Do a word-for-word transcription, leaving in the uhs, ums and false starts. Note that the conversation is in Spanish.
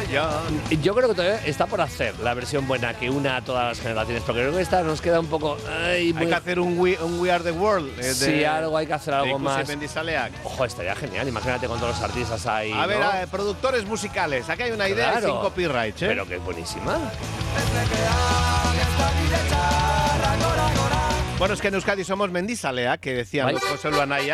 Yo creo que todavía está por hacer la versión buena que una a todas las generaciones, porque creo que esta nos queda un poco... Ay, muy... Hay que hacer un We, un We Are The World. Eh, de, sí, algo hay que hacer algo más. Mendizaleak. Ojo, estaría genial, imagínate con todos los artistas ahí. A ver, ¿no? a ver, productores musicales. Aquí hay una idea Claro, sin copyright, ¿eh? pero que es buenísima. Bueno, es que en Euskadi somos Mendizaleak, que decían los José Luanaya.